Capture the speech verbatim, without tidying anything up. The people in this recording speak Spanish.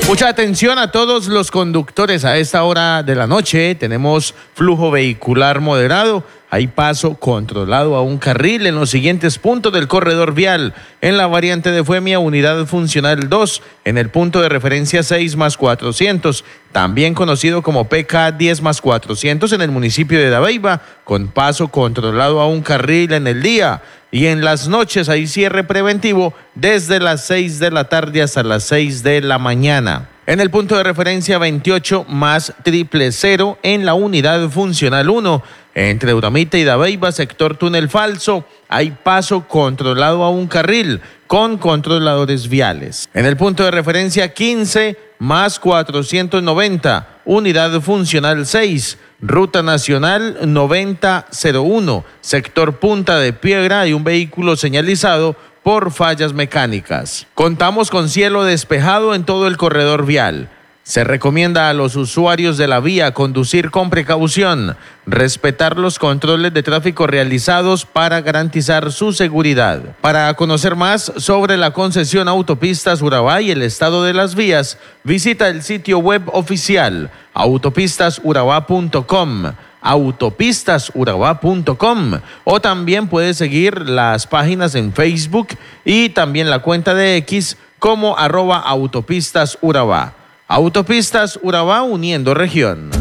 Mucha atención a todos los conductores a esta hora de la noche. Tenemos flujo vehicular moderado. Hay paso controlado a un carril en los siguientes puntos del corredor vial. En la variante de Fuemia, unidad funcional dos, en el punto de referencia seis más cuatrocientos, también conocido como P K diez más cuatrocientos en el municipio de Dabeiba, con paso controlado a un carril en el día. Y en las noches hay cierre preventivo desde las seis de la tarde hasta las seis de la mañana. En el punto de referencia veintiocho más triple cero en la unidad funcional uno, entre Uramita y Dabeiba, sector túnel falso, hay paso controlado a un carril con controladores viales. En el punto de referencia quince más cuatrocientos noventa, unidad funcional seis, ruta nacional noventa cero uno, sector Punta de Piedra, hay un vehículo señalizado por fallas mecánicas. Contamos con cielo despejado en todo el corredor vial. Se recomienda a los usuarios de la vía conducir con precaución, respetar los controles de tráfico realizados para garantizar su seguridad. Para conocer más sobre la concesión Autopistas Urabá y el estado de las vías, visita el sitio web oficial autopistas urabá punto com. autopistas urabá punto com, o también puedes seguir las páginas en Facebook y también la cuenta de X como arroba autopistas urabá. Autopistas Urabá, uniendo región.